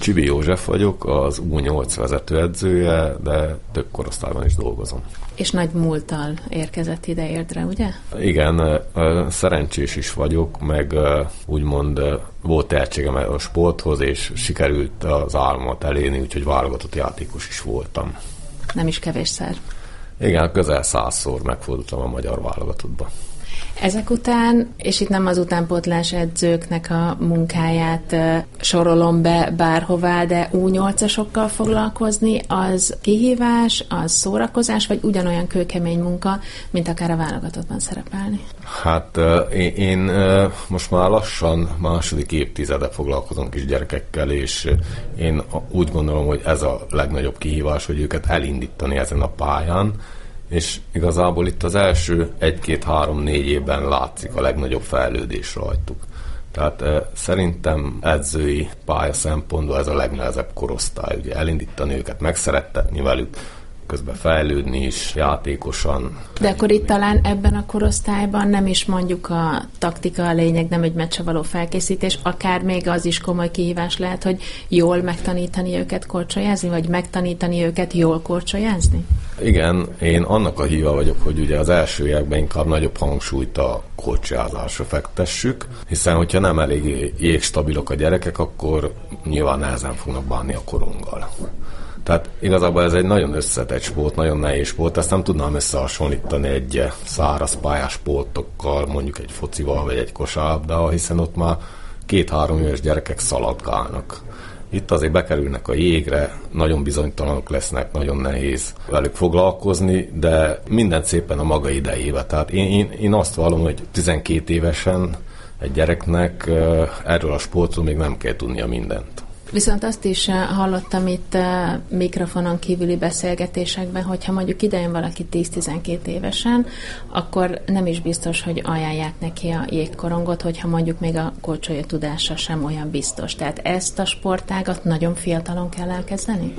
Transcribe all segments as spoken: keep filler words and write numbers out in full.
Csibi József vagyok, az U nyolc vezetőedzője, de több korosztályban is dolgozom. És nagy múlttal érkezett ide Érdre, ugye? Igen, szerencsés is vagyok, meg úgymond volt tehetségem a sporthoz, és sikerült az álmomat elérni, úgyhogy válogatott játékos is voltam. Nem is kevésszer. Igen, közel százszor megfordultam a magyar válogatottba. Ezek után, és itt nem az utánpótlás edzőknek a munkáját sorolom be bárhová, de U nyolcasokkal foglalkozni, az kihívás, az szórakozás, vagy ugyanolyan kőkemény munka, mint akár a válogatottban szerepelni? Hát én, én most már lassan második évtizede foglalkozom kisgyerekekkel, és én úgy gondolom, hogy ez a legnagyobb kihívás, hogy őket elindítani ezen a pályán, és igazából itt az első egy-két-három-négy évben látszik a legnagyobb fejlődés rajtuk. Tehát e, szerintem edzői pálya szempontból ez a legnehezebb korosztály, ugye elindítani őket, megszerettetni velük, közben fejlődni is játékosan. De akkor itt talán ebben a korosztályban nem is mondjuk a taktika a lényeg, nem egy meccsre való felkészítés, akár még az is komoly kihívás lehet, hogy jól megtanítani őket korcsolyázni, vagy megtanítani őket jól korcsolyázni? Igen, én annak a híva vagyok, hogy ugye az első években inkább nagyobb hangsúlyt a korcsolyázásra fektessük, hiszen hogyha nem elég jégstabilok a gyerekek, akkor nyilván nehezen fognak bánni a koronggal. Tehát igazából ez egy nagyon összetett sport, nagyon nehéz sport, ezt nem tudnám összehasonlítani egy száraz pályás sportokkal, mondjuk egy focival vagy egy kosárlabdával, hiszen ott már két-három éves gyerekek szaladgálnak. Itt azért bekerülnek a jégre, nagyon bizonytalanok lesznek, nagyon nehéz velük foglalkozni, de minden szépen a maga idejével. Tehát én, én, én azt vallom, hogy tizenkét évesen egy gyereknek erről a sportról még nem kell tudnia mindent. Viszont azt is hallottam itt mikrofonon kívüli beszélgetésekben, hogyha mondjuk idejön valaki tíz-tizenkét évesen, akkor nem is biztos, hogy ajánlják neki a jégkorongot, hogyha mondjuk még a korcsolya tudása sem olyan biztos. Tehát ezt a sportágat nagyon fiatalon kell elkezdeni?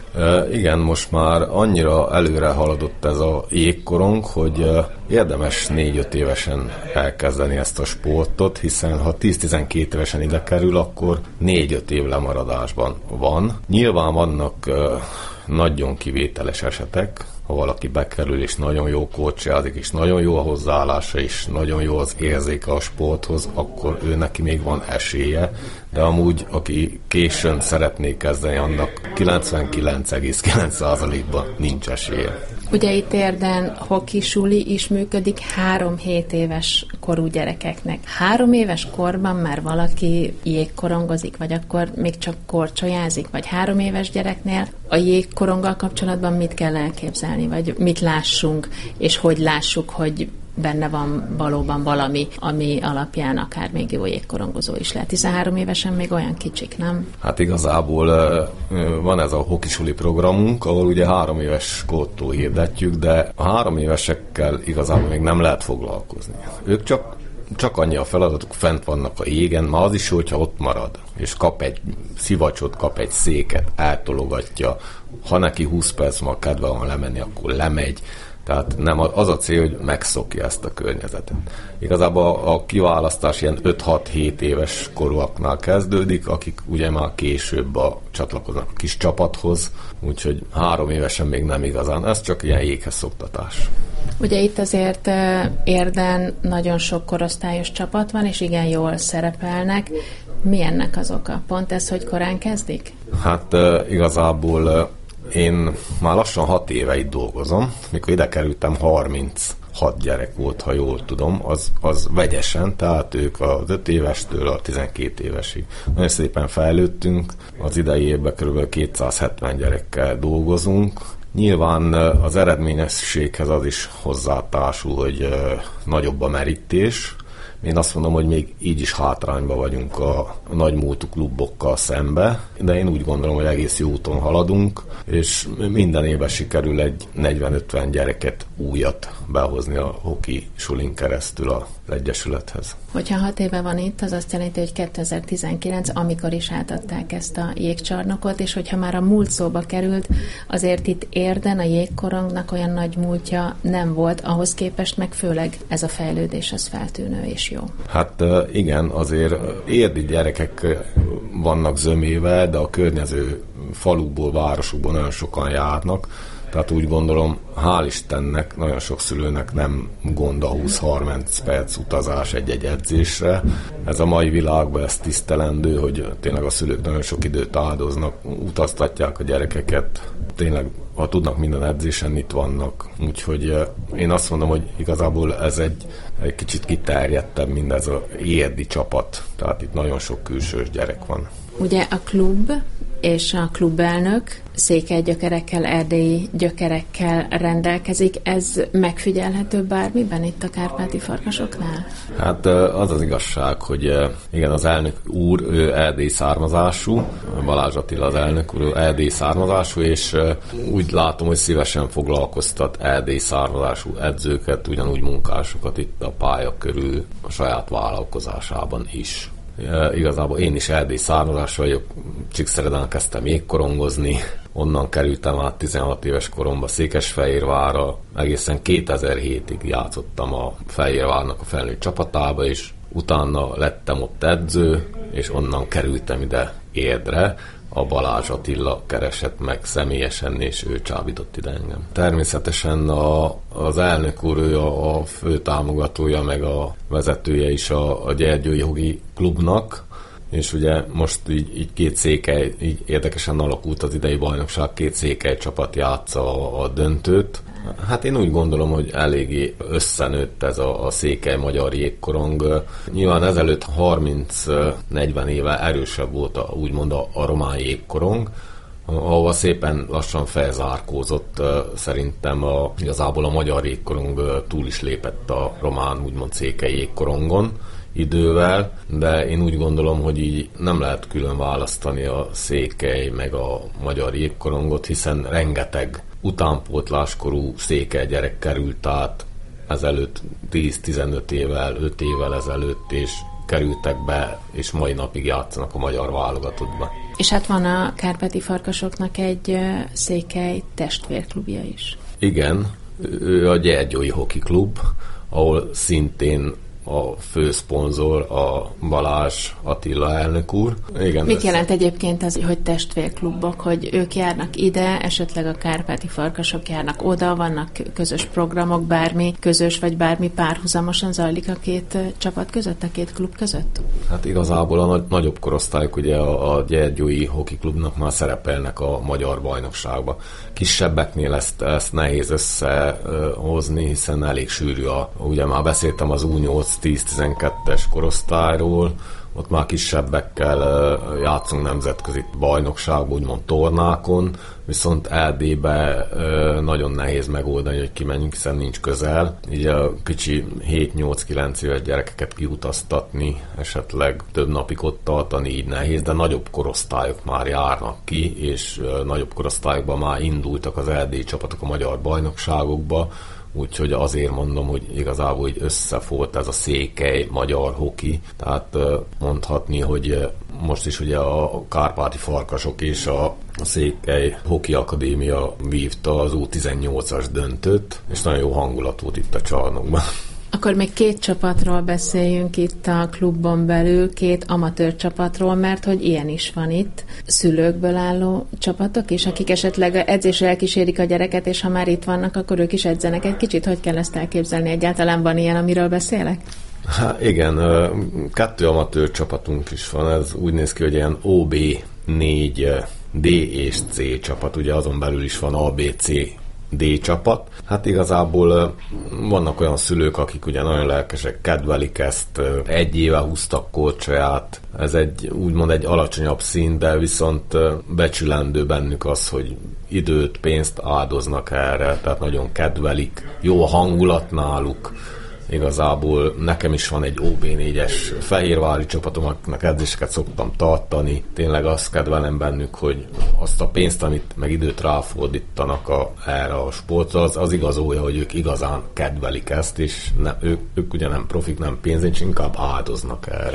E, igen, most már annyira előre haladott ez a jégkorong, hogy érdemes négy-öt évesen elkezdeni ezt a sportot, hiszen ha tíz-tizenkét évesen ide kerül, akkor négy-öt év lemaradásban van. Nyilván vannak uh, nagyon kivételes esetek, ha valaki bekerül, és nagyon jó korcsolyázik, és nagyon jó a hozzáállása, és nagyon jó az érzéke a sporthoz, akkor ő neki még van esélye, de amúgy, aki későn szeretné kezdeni, annak kilencvenkilenc egész kilenc százalékban nincs esélye. Ugye itt Érden hoki suli is működik három-hét éves korú gyerekeknek. Három éves korban már valaki jégkorongozik, vagy akkor még csak korcsolyázik, vagy három éves gyereknél a jégkoronggal kapcsolatban mit kell elképzelni, vagy mit lássunk, és hogy lássuk, hogy benne van valóban valami, ami alapján akár még jó jégkorongozó is lehet. tizenhárom évesen még olyan kicsik, nem? Hát igazából van ez a hokisuli programunk, ahol ugye három éves kortól hirdetjük, de a három évesekkel igazából még nem lehet foglalkozni. Ők csak Csak annyi a feladatuk, fent vannak a jégen, már az is, hogyha ott marad, és kap egy szivacsot, kap egy széket, eltologatja, ha neki húsz perc ma kedve van lemenni, akkor lemegy. Tehát nem az a cél, hogy megszokja ezt a környezetet. Igazából a, a kiválasztás ilyen öt-hat-hét éves korúaknál kezdődik, akik ugye már később a, csatlakoznak a kis csapathoz, úgyhogy három évesen még nem igazán, ez csak ilyen jéghez szoktatás. Ugye itt azért Érden nagyon sok korosztályos csapat van, és igen jól szerepelnek. Mi ennek az oka? Pont ez, hogy korán kezdik? Hát igazából én már lassan hat éve itt dolgozom. Mikor ide kerültem, harminchat gyerek volt, ha jól tudom, az, az vegyesen, tehát ők az öt évestől a tizenkét évesig. Nagyon szépen fejlődtünk, az idei évben kb. kétszázhetven gyerekkel dolgozunk. Nyilván az eredményességhez az is hozzátársul, hogy nagyobb a merítés. Én azt mondom, hogy még így is hátrányban vagyunk a nagy múltú klubokkal szembe, de én úgy gondolom, hogy egész jó úton haladunk, és minden évben sikerül egy negyven-ötven gyereket újat behozni a hoki sulin keresztül az egyesülethez. Hogyha hat éve van itt, az azt jelenti, hogy kétezer-tizenkilenc, amikor is átadták ezt a jégcsarnokot, és hogyha már a múlt szóba került, azért itt Érden a jégkorongnak olyan nagy múltja nem volt, ahhoz képest meg főleg ez a fejlődés az feltűnő és jó. Hát igen, azért érdi gyerekek vannak zömével, de a környező falukból, városokból nagyon sokan járnak. Tehát úgy gondolom, hál' Istennek, nagyon sok szülőnek nem gond a húsz-harminc perc utazás egy-egy edzésre. Ez a mai világban ez tisztelendő, hogy tényleg a szülők nagyon sok időt áldoznak, utaztatják a gyerekeket. Tényleg, ha tudnak minden edzésen, itt vannak. Úgyhogy én azt mondom, hogy igazából ez egy, egy kicsit kiterjedtebb, mint ez az érdi csapat. Tehát itt nagyon sok külsős gyerek van. Ugye a klub és a klubelnök székely gyökerekkel, erdélyi gyökerekkel rendelkezik. Ez megfigyelhető bármiben itt a kárpáti farkasoknál? Hát az az igazság, hogy igen, az elnök úr, ő erdélyi származású, Balázs Attila az elnök úr, ő erdélyi származású, és úgy látom, hogy szívesen foglalkoztat erdélyi származású edzőket, ugyanúgy munkásokat itt a pálya körül, a saját vállalkozásában is. Igazából én is erdélyi származás vagyok, Csíkszeredán kezdtem jégkorongozni, onnan kerültem át tizenhat éves koromban Székesfehérvárra, egészen kétezer-hétig játszottam a Fehérvárnak a felnőtt csapatába, és utána lettem ott edző, és onnan kerültem ide Érdre. A Balázs Attila keresett meg személyesen, és ő csábított ide engem. Természetesen a, az elnök úr, ő a, a fő támogatója, meg a vezetője is a, a Gyergyói Hoki Klubnak, és ugye most így, így két székely, így érdekesen alakult az idei bajnokság, két székely csapat játsza a, a döntőt. Hát én úgy gondolom, hogy eléggé összenőtt ez a, a székely magyar jégkorong. Nyilván ezelőtt harminc-negyven éve erősebb volt a, úgymond a, a román jégkorong, ahova szépen lassan felzárkózott szerintem a, igazából a magyar jégkorong túl is lépett a román úgymond székely jégkorongon idővel, de én úgy gondolom, hogy így nem lehet külön választani a székely meg a magyar jégkorongot, hiszen rengeteg utánpótláskorú székely gyerek került át ezelőtt tíz-tizenöt évvel, öt évvel ezelőtt, és kerültek be, és mai napig játszanak a magyar válogatottba. És hát van a kárpáti farkasoknak egy székely testvérklubja is. Igen, ő a Gyergyói Hoki Klub, ahol szintén a főszponzor a Balázs Attila elnök úr. Igen, Mit ez... jelent egyébként az, hogy testvérklubok, hogy ők járnak ide, esetleg a kárpáti farkasok járnak oda, vannak közös programok, bármi közös vagy bármi párhuzamosan zajlik a két csapat között, a két klub között? Hát igazából a nagy, nagyobb korosztályok ugye a, a Gyergyói Hoki Klubnak már szerepelnek a magyar bajnokságban. Kisebbeknél ezt, ezt nehéz összehozni, hiszen elég sűrű a, ugye már beszéltem az U nyolc tíz-tizenkettes korosztályról, ott már kisebbekkel játszunk nemzetközi bajnokságban, úgymond tornákon, viszont Erdélybe nagyon nehéz megoldani, hogy kimenjünk, hiszen nincs közel. Így a kicsi hét-nyolc-kilenc éves gyerekeket kiutaztatni, esetleg több napig ott tartani, így nehéz, de nagyobb korosztályok már járnak ki, és nagyobb korosztályokban már indultak az erdélyi csapatok a magyar bajnokságokba, úgyhogy azért mondom, hogy igazából így összefolt ez a székely magyar hoki, tehát mondhatni, hogy most is ugye a kárpáti farkasok és a Székely Hoki Akadémia vívta az U tizennyolcas döntőt, és nagyon jó hangulat volt itt a csarnokban. Akkor még két csapatról beszéljünk itt a klubban belül, két amatőr csapatról, mert hogy ilyen is van itt. Szülőkből álló csapatok is, akik esetleg edzésre elkísérik a gyereket, és ha már itt vannak, akkor ők is edzenek egy kicsit. Hogy kell ezt elképzelni? Egyáltalán van ilyen, amiről beszélek? Há, igen, kettő amatőr csapatunk is van. Ez úgy néz ki, hogy ilyen O B négy D és C csapat, ugye azon belül is van A B C D csapat. Hát igazából vannak olyan szülők, akik ugye nagyon lelkesek, kedvelik ezt, egy éve húztak korcsolyát. Ez egy úgymond egy alacsonyabb szín, de viszont becsülendő bennük az, hogy időt, pénzt áldoznak erre, tehát nagyon kedvelik, jó a hangulat náluk. Igazából nekem is van egy O B négyes fehérvári csapatom, akinek edzéseket szoktam tartani. Tényleg azt kedvelem bennük, hogy azt a pénzt, amit meg időt ráfordítanak a, erre a sportra, az, az igazolja, hogy ők igazán kedvelik ezt, és ne, ők, ők ugye nem profik, nem pénzért, inkább áldoznak erre.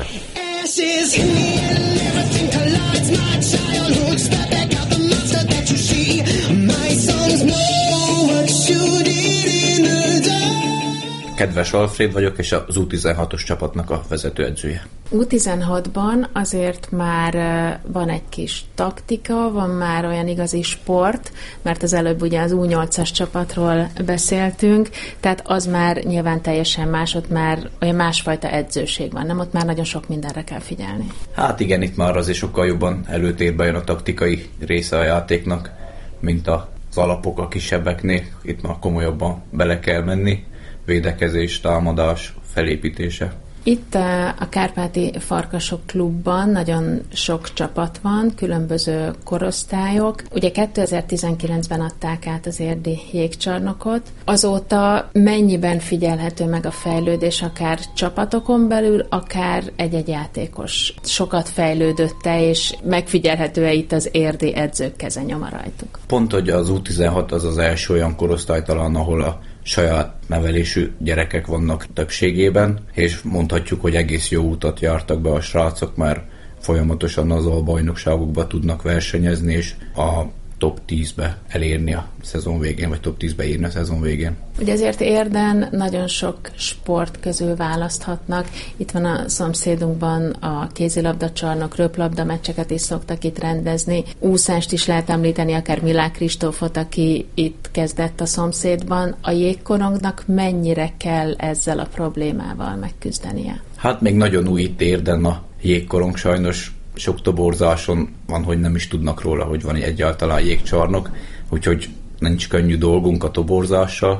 Kedves Alfred vagyok, és az U tizenhatos csapatnak a vezetőedzője. U tizenhatban azért már van egy kis taktika, van már olyan igazi sport, mert az előbb ugye az U nyolcas csapatról beszéltünk, tehát az már nyilván teljesen más, ott már olyan másfajta edzőség van, nem? Ott már nagyon sok mindenre kell figyelni. Hát igen, itt már azért sokkal jobban előtérbe jön a taktikai része a játéknak, mint az alapok a kisebbeknél. Itt már komolyabban bele kell menni. Védekezés, támadás, felépítése. Itt a Kárpáti Farkasok Klubban nagyon sok csapat van, különböző korosztályok. Ugye kétezer-tizenkilencben adták át az érdi jégcsarnokot. Azóta mennyiben figyelhető meg a fejlődés, akár csapatokon belül, akár egy-egy játékos? Sokat fejlődött-e, és megfigyelhető-e itt az érdi edzők kezenyoma rajtuk? Pont, hogy az U tizenhat az az első olyan korosztály talán, ahol a saját nevelésű gyerekek vannak többségében, és mondhatjuk, hogy egész jó utat jártak be a srácok, mert folyamatosan az albajnokságokba tudnak versenyezni, és a top tízbe elérni a szezon végén, vagy top tízbe írni a szezon végén. Ugye ezért Érden nagyon sok sport közül választhatnak. Itt van a szomszédunkban a kézilabda csarnok, röplabda meccseket is szoktak itt rendezni. Úszást is lehet említeni, akár Milák Kristófot, aki itt kezdett a szomszédban. A jégkorongnak mennyire kell ezzel a problémával megküzdenie? Hát még nagyon új itt Érden a jégkorong, sajnos sok toborzáson van, hogy nem is tudnak róla, hogy van egyáltalán jégcsarnok, úgyhogy nincs könnyű dolgunk a toborzással,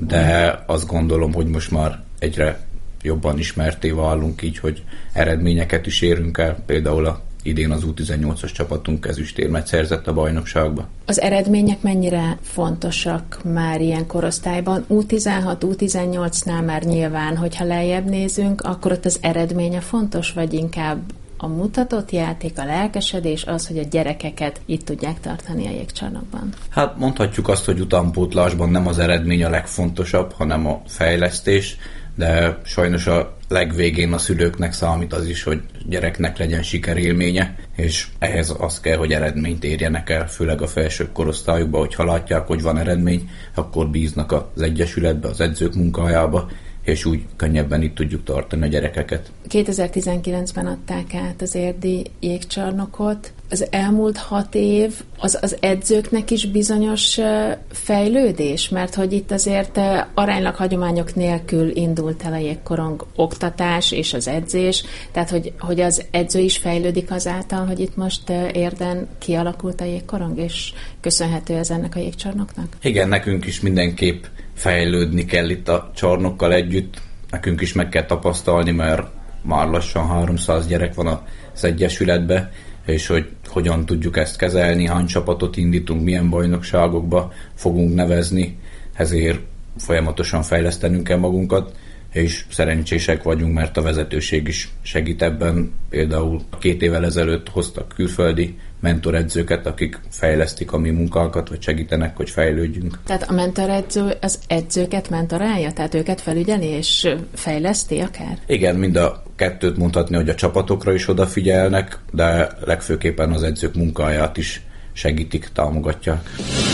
de azt gondolom, hogy most már egyre jobban ismerté válunk így, hogy eredményeket is érünk el, például a idén az U tizennyolcas csapatunk ezüstérmet szerzett a bajnokságba. Az eredmények mennyire fontosak már ilyen korosztályban? U tizenhat, U tizennyolcnál már nyilván, hogyha lejjebb nézünk, akkor ott az eredménye fontos, vagy inkább a mutatott játék, a lelkesedés az, hogy a gyerekeket itt tudják tartani a jégcsarnokban? Hát mondhatjuk azt, hogy utánpótlásban nem az eredmény a legfontosabb, hanem a fejlesztés, de sajnos a legvégén a szülőknek számít az is, hogy gyereknek legyen sikerélménye, és ehhez az kell, hogy eredményt érjenek el, főleg a felsőbb korosztályokban, hogyha látják, hogy van eredmény, akkor bíznak az egyesületbe, az edzők munkájába, és úgy könnyebben itt tudjuk tartani a gyerekeket. kétezer-tizenkilencben adták át az érdi jégcsarnokot. Az elmúlt hat év az, az edzőknek is bizonyos fejlődés, mert hogy itt azért aránylag hagyományok nélkül indult el a jégkorong oktatás és az edzés, tehát hogy, hogy az edző is fejlődik azáltal, hogy itt most Érden kialakult a jégkorong, és köszönhető ez ennek a jégcsarnoknak? Igen, nekünk is mindenképp fejlődni kell itt a csarnokkal együtt. Nekünk is meg kell tapasztalni, mert már lassan háromszáz gyerek van az egyesületben, és hogy hogyan tudjuk ezt kezelni, hány csapatot indítunk, milyen bajnokságokba fogunk nevezni, ezért folyamatosan fejlesztenünk kell magunkat, és szerencsések vagyunk, mert a vezetőség is segít ebben. Például két évvel ezelőtt hoztak külföldi mentoredzőket, akik fejlesztik a mi munkánkat, vagy segítenek, hogy fejlődjünk. Tehát a mentoredző az edzőket mentorálja? Tehát őket felügyeli és fejleszti akár? Igen, mind a kettőt mondhatni, hogy a csapatokra is odafigyelnek, de legfőképpen az edzők munkáját is segítik, támogatják.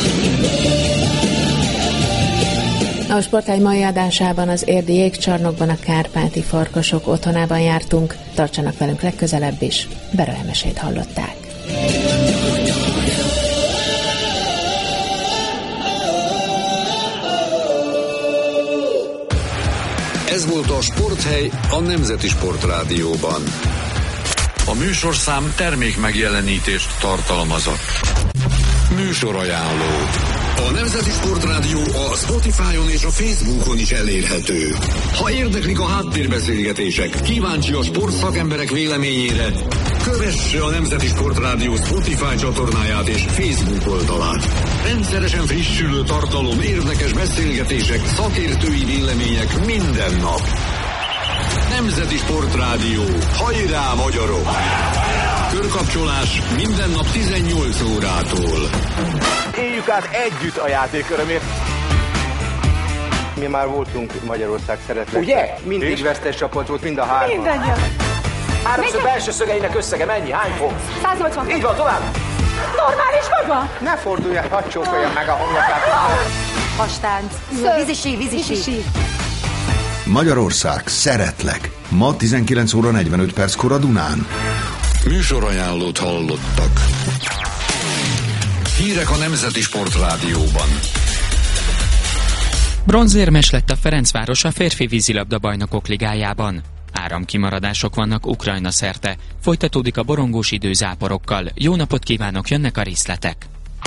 A Sportág mai adásában az érdi jégcsarnokban a Kárpáti Farkasok otthonában jártunk. Tartsanak velünk legközelebb is. Bera Emesét hallották. Ez volt a Sporthely a Nemzeti Sportrádióban. A műsorszám termék megjelenítést tartalmazott. Műsorajánló. A Nemzeti Sportrádió a Spotify-on és a Facebookon is elérhető. Ha érdeklik a háttérbeszélgetések, kíváncsi a sportszakemberek véleményére, kövesse a Nemzeti Sportrádió Spotify csatornáját és Facebook oldalát. Rendszeresen frissülő tartalom, érdekes beszélgetések, szakértői vélemények minden nap. Nemzeti Sportrádió. Hajrá, magyarok! Körkapcsolás minden nap tizennyolc órától. Éljük át együtt a játék örömét. Mi már voltunk Magyarország szeretnek. Ugye? Mindig és? Vesztes csapat volt, mind a három. Mindannyian. Háromszög belső szögeinek összege mennyi? Hány fok? száznyolcvan. Így van, tovább. Normális maga? Ne forduljál, hadd csókolja meg a homlokát. Hastánc. Vízisív, vízisív. Magyarország, szeretlek. Ma tizenkilenc óra negyvenöt perckor a Dunán. Műsorajánlót hallottak. Hírek a Nemzeti Sportrádióban. Bronzérmes lett a Ferencváros a férfi vízilabda bajnokok ligájában. Áramkimaradások vannak Ukrajna szerte. Folytatódik a borongós idő záporokkal. Jó napot kívánok, jönnek a részletek.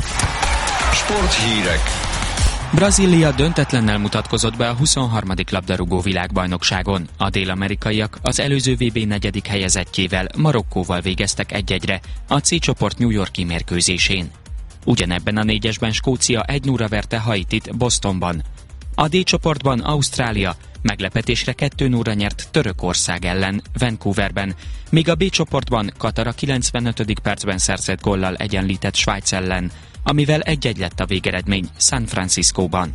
Sporthírek. Brazília döntetlennel mutatkozott be a huszonharmadik labdarúgó világbajnokságon. A dél-amerikaiak az előző vé bé negyedik helyezettjével, Marokkóval végeztek egy-egyre a C csoport New York-i mérkőzésén. Ugyanebben a négyesben Skócia egy nulla verte Haitit Bostonban. A D csoportban Ausztrália meglepetésre kettő nulla nyert Törökország ellen Vancouverben, míg a B csoportban Katar a kilencvenötödik percben szerzett góllal egyenlített Svájc ellen, amivel egy-egy lett a végeredmény San Franciscóban.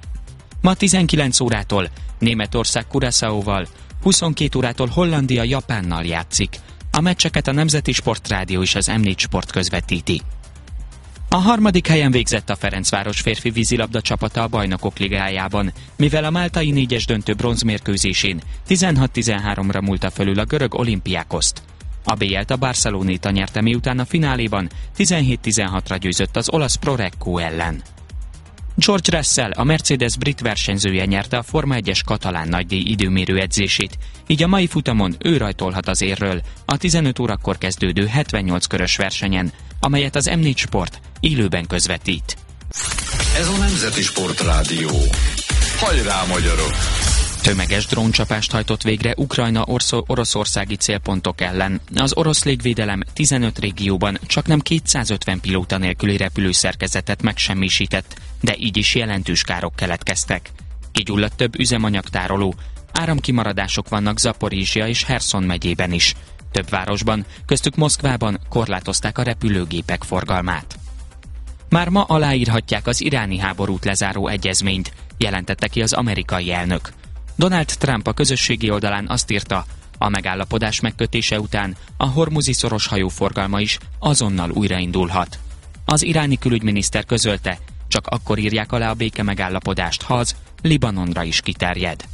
Ma tizenkilenc órától Németország Curaçaóval, huszonkét órától Hollandia Japánnal játszik. A meccseket a Nemzeti Sportrádió és az M négy Sport közvetíti. A harmadik helyen végzett a Ferencváros férfi vízilabda csapata a Bajnokok Ligájában, mivel a máltai négyes döntő bronzmérkőzésén tizenhat tizenháromra múlta fölül a görög Olympiakoszt. A bé el-t a Barceloneta nyerte, miután a fináléban tizenhét tizenhatra győzött az olasz Prorecco ellen. George Russell, a Mercedes brit versenyzője nyerte a Forma egyes katalán nagydíj időmérő edzését, így a mai futamon ő rajtolhat az érről a tizenöt órakor kezdődő hetvennyolc körös versenyen, amelyet az M négy Sport élőben közvetít. Ez a Nemzeti Sportrádió. Hajrá, magyarok! Tömeges dróncsapást hajtott végre Ukrajna orszor- oroszországi célpontok ellen. Az orosz légvédelem tizenöt régióban csaknem kétszázötven pilóta nélküli repülőszerkezetet megsemmisített, de így is jelentős károk keletkeztek. Kigyulladt több üzemanyagtároló, áramkimaradások vannak Zaporizsia és Herszon megyében is. Több városban, köztük Moszkvában korlátozták a repülőgépek forgalmát. Már ma aláírhatják az iráni háborút lezáró egyezményt, jelentette ki az amerikai elnök. Donald Trump a közösségi oldalán azt írta, a megállapodás megkötése után a hormuzi szoros hajóforgalma is azonnal újraindulhat. Az iráni külügyminiszter közölte, csak akkor írják alá a béke megállapodást, ha az Libanonra is kiterjed.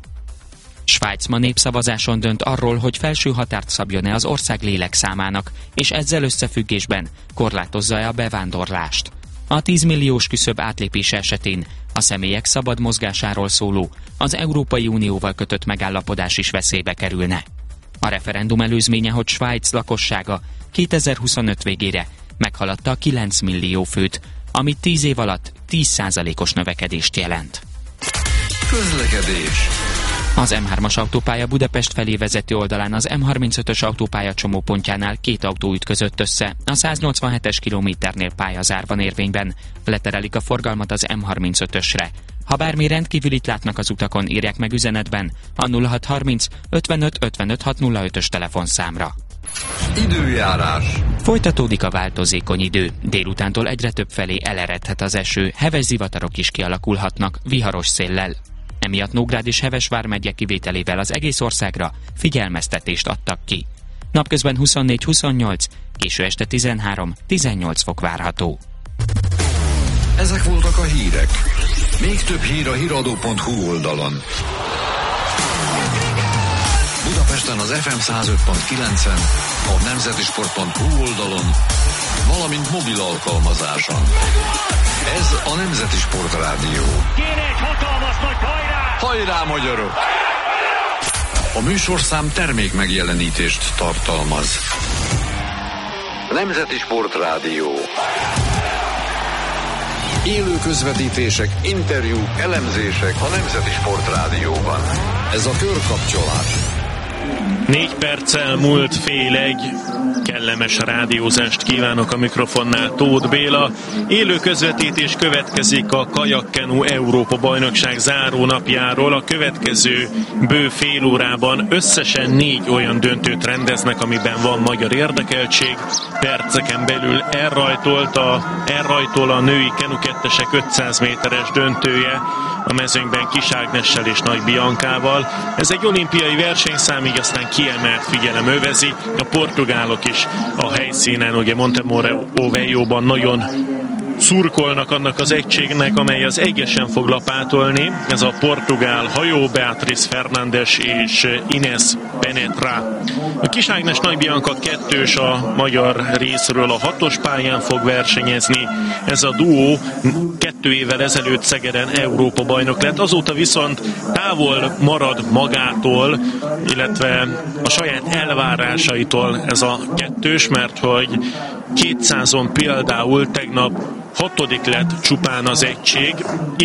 Svájc ma népszavazáson dönt arról, hogy felső határt szabjon-e az ország lélekszámának, és ezzel összefüggésben korlátozza-e a bevándorlást. A tíz milliós küszöb átlépése esetén a személyek szabad mozgásáról szóló, az Európai Unióval kötött megállapodás is veszélybe kerülne. A referendum előzménye, hogy Svájc lakossága kétezer-huszonöt végére meghaladta a kilenc millió főt, ami tíz év alatt tíz százalékos növekedést jelent. Közlekedés. Az M hármas autópálya Budapest felé vezető oldalán az M harmincötös autópálya csomópontjánál két autó ütközött össze, a száznyolcvanhetes kilométernél pályazárban érvényben. Leterelik a forgalmat az M harmincötösre. Ha bármi rendkívülit látnak az utakon, írják meg üzenetben a nulla hat harminc ötvenöt ötvenöt hatszázötös telefonszámra. Időjárás. Folytatódik a változékony idő. Délutántól egyre több felé eleredhet az eső, heves zivatarok is kialakulhatnak, viharos széllel. Emiatt Nógrád és Heves vármegye kivételével az egész országra figyelmeztetést adtak ki. Napközben huszonnégy huszonnyolc, késő este tizenhárom tizennyolc fok várható. Ezek voltak a hírek. Még több hír a híradó pont hu oldalon. Budapesten az ef em száz öt pont kilencen, a nemzetisport pont hu oldalon, valamint mobil alkalmazáson. Ez a Nemzeti Sportrádió. Kéne egy hatalmas nagy hajrá! Hajrá, magyarok! A műsorszám termék megjelenítést tartalmaz. Nemzeti Sportrádió. Élő közvetítések, interjúk, elemzések a Nemzeti Sportrádióban. Ez a körkapcsolás. Négy perccel múlt fél egy. Kellemes rádiózást kívánok, a mikrofonnál Tóth Béla. Élő közvetítés következik a Kajak-Kenu Európa bajnokság záró napjáról. A következő bő fél órában összesen négy olyan döntőt rendeznek, amiben van magyar érdekeltség. Perceken belül elrajtolt a, elrajtol a női Kenu kettesek ötszáz méteres döntője, a mezőnyben Kis Ágnessel és Nagy Biancával. Ez egy olimpiai versenyszám, így aztán kiemelt figyelem övezi. A portugálok is a helyszínen, ugye Montemor-o Veljóban nagyon szurkolnak annak az egységnek, amely az egyesen fog lapátolni. Ez a portugál hajó, Beatriz Fernandes és Ines Penetra. A Kis Ágnes Nagy Bianca kettős a magyar részről a hatos pályán fog versenyezni. Ez a duó kettő évvel ezelőtt Szegeden Európa bajnok lett, azóta viszont távol marad magától, illetve a saját elvárásaitól ez a kettős, mert hogy kétszázon például tegnap hatodik lett csupán az egység.